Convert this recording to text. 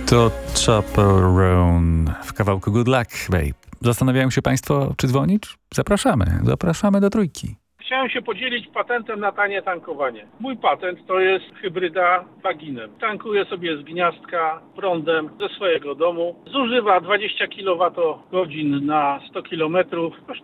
To Chaperone w kawałku Good Luck, Babe. Zastanawiają się Państwo, czy dzwonić? Zapraszamy do Trójki. Chciałem się podzielić patentem na tanie tankowanie. Mój patent to jest hybryda plug-inem. Tankuję sobie z gniazdka prądem ze swojego domu. Zużywa 20 kWh na 100 km.